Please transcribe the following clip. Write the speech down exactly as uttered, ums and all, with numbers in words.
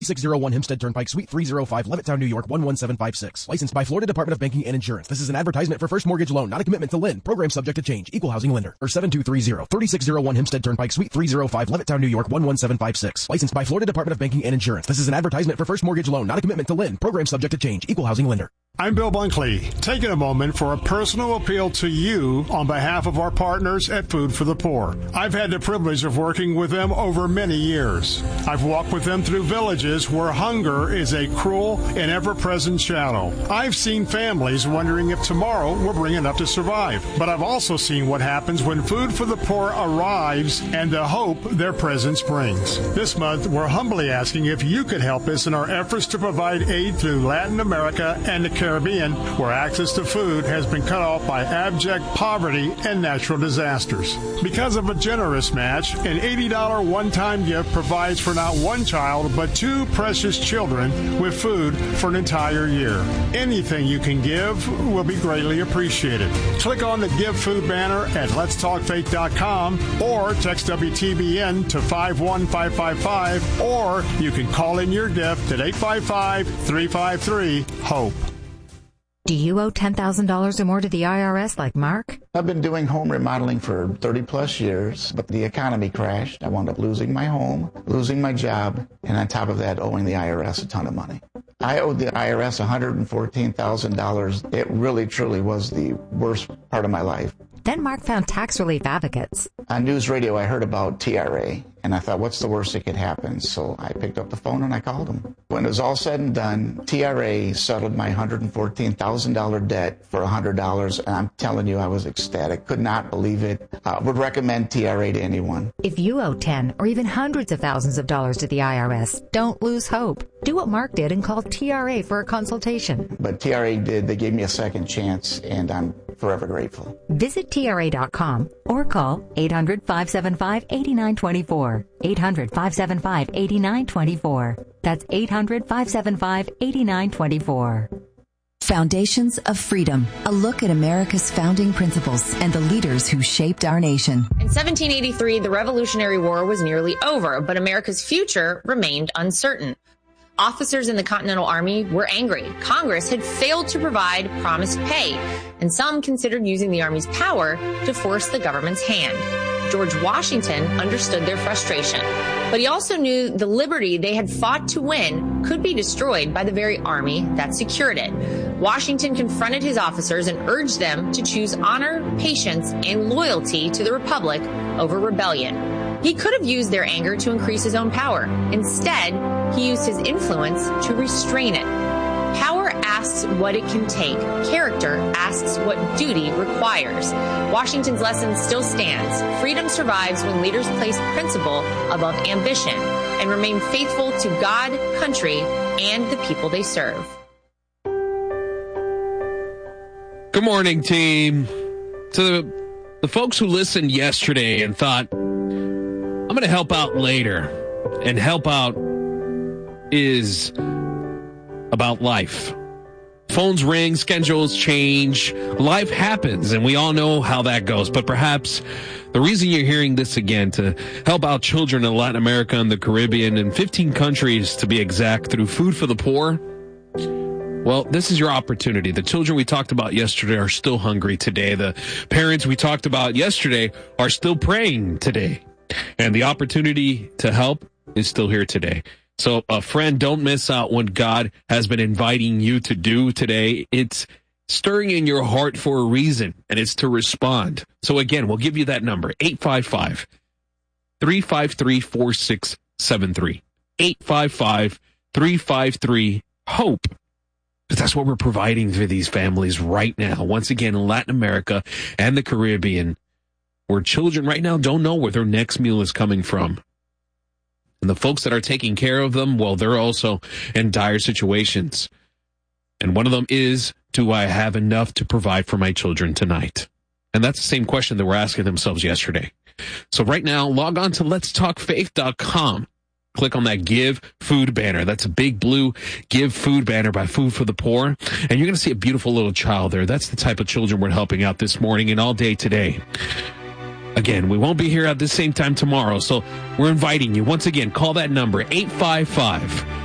six oh one Hempstead Turnpike, Suite three oh five, Levittown, New York, one one seven five six. Licensed by Florida Department of Banking and Insurance. This is an advertisement for First Mortgage Loan, not a commitment to lend. Program subject to change. Equal housing lender. Or seven two three zero, three six oh one Hempstead Turnpike, Suite three oh five, Levittown, New York, one one seven five six. Licensed by Florida Department of Banking and Insurance. This is an advertisement for First Mortgage Loan, not a commitment to lend. Program subject to change. Equal housing lender. I'm Bill Bunkley, taking a moment for a personal appeal to you on behalf of our partners at Food for the Poor. I've had the privilege of working with them over many years. I've walked with them through villages where hunger is a cruel and ever-present shadow. I've seen families wondering if tomorrow will bring enough to survive. But I've also seen what happens when Food for the Poor arrives and the hope their presence brings. This month, we're humbly asking if you could help us in our efforts to provide aid through Latin America and the Caribbean, where access to food has been cut off by abject poverty and natural disasters. Because of a generous match, an eighty dollars one-time gift provides for not one child, but two precious children with food for an entire year. Anything you can give will be greatly appreciated. Click on the Give Food banner at lets talk faith dot com or text W T B N to five one five five five, or you can call in your gift at eight five five, three five three, HOPE. Do you owe ten thousand dollars or more to the I R S like Mark? I've been doing home remodeling for thirty plus years, but the economy crashed. I wound up losing my home, losing my job, and on top of that, owing the I R S a ton of money. I owed the I R S one hundred fourteen thousand dollars. It really, truly was the worst part of my life. Then Mark found tax relief advocates. On news radio, I heard about T R A, and I thought, what's the worst that could happen? So I picked up the phone and I called them. When it was all said and done, T R A settled my one hundred fourteen thousand dollars debt for one hundred dollars, and I'm telling you, I was ecstatic. Could not believe it. Uh, would recommend T R A to anyone. If you owe ten or even hundreds of thousands of dollars to the I R S, don't lose hope. Do what Mark did and call T R A for a consultation. But T R A did. They gave me a second chance, and I'm forever grateful. Visit T R A dot com or call eight hundred, five seven five, eight nine two four. eight hundred, five seven five, eight nine two four. That's eight hundred, five seven five, eight nine two four. Foundations of Freedom, a look at America's founding principles and the leaders who shaped our nation. In seventeen eighty-three, the Revolutionary War was nearly over, but America's future remained uncertain. Officers in the Continental Army were angry. Congress had failed to provide promised pay, and some considered using the Army's power to force the government's hand. George Washington understood their frustration, but he also knew the liberty they had fought to win could be destroyed by the very army that secured it. Washington confronted his officers and urged them to choose honor, patience, and loyalty to the Republic over rebellion. He could have used their anger to increase his own power. Instead, he used his influence to restrain it. Power asks what it can take. Character asks what duty requires. Washington's lesson still stands. Freedom survives when leaders place principle above ambition and remain faithful to God, country, and the people they serve. Good morning, team. To the, the folks who listened yesterday and thought, I'm going to help out later, and help out is about life. Phones ring, schedules change, life happens, and we all know how that goes. But perhaps the reason you're hearing this again, to help out children in Latin America and the Caribbean, and fifteen countries to be exact, through Food for the Poor, well, this is your opportunity. The children we talked about yesterday are still hungry today. The parents we talked about yesterday are still praying today. And the opportunity to help is still here today. So, a uh, friend, don't miss out what God has been inviting you to do today. It's stirring in your heart for a reason, and it's to respond. So, again, we'll give you that number, eight five five, three five three, four six seven three. eight five five, three five three, HOPE. But that's what we're providing for these families right now. Once again, in Latin America and the Caribbean, where children right now don't know where their next meal is coming from. And the folks that are taking care of them, well, they're also in dire situations. And one of them is, do I have enough to provide for my children tonight? And that's the same question that we're asking themselves yesterday. So right now, log on to lets talk faith dot com. Click on that Give Food banner. That's a big blue Give Food banner by Food for the Poor. And you're going to see a beautiful little child there. That's the type of children we're helping out this morning and all day today. Again, we won't be here at the same time tomorrow, so we're inviting you. Once again, call that number, eight five five,